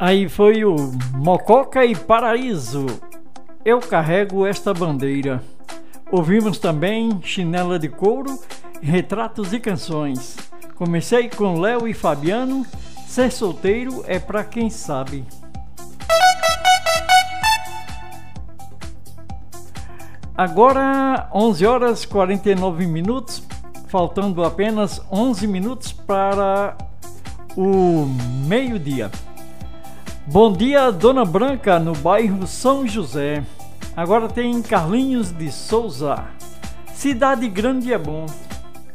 Aí foi o Mococa e Paraíso, Eu Carrego Esta Bandeira. Ouvimos também Chinela de Couro, Retratos e Canções. Comecei com Léo e Fabiano, Ser Solteiro é Pra Quem Sabe. Agora 11 horas 49 minutos, faltando apenas 11 minutos para o meio-dia. Bom dia, Dona Branca, no bairro São José. Agora tem Carlinhos de Souza. Cidade Grande é Bom.